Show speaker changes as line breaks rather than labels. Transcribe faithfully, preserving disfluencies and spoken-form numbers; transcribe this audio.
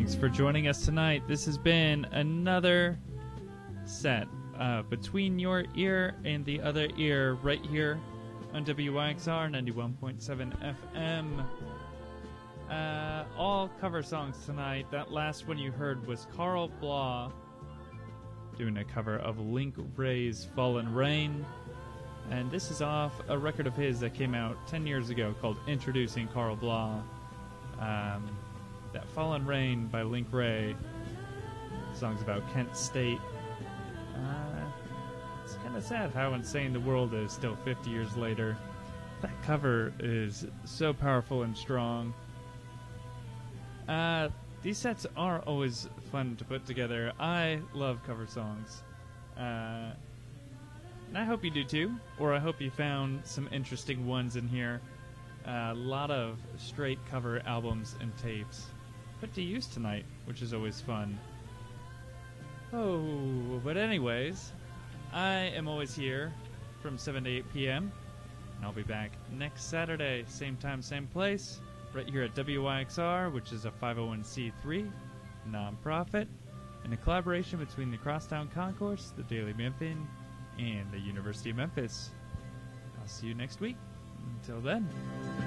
Thanks for joining us tonight. This has been another set uh, between your ear and the other ear right here on W Y X R ninety-one point seven F M. Uh, all cover songs tonight. That last one you heard was Carl Blah doing a cover of Link Wray's Fallen Rain. And this is off a record of his that came out ten years ago called Introducing Carl Blah. Um, that Fallen Rain by Link Wray. The song's about Kent State. Uh, it's kind of sad how insane the world is still fifty years later. That cover is so powerful and strong. Uh, these sets are always fun to put together. I love cover songs. Uh, and I hope you do too, or I hope you found some interesting ones in here. A uh, lot of straight cover albums and tapes put to use tonight, which is always fun. Oh, but anyways, I am always here from seven to eight p.m. and I'll be back next Saturday, same time, same place, right here at W Y X R, which is a five oh one c three non-profit, and a collaboration between the Crosstown Concourse, the Daily Memphin, and the University of Memphis. I'll see you next week. Until then.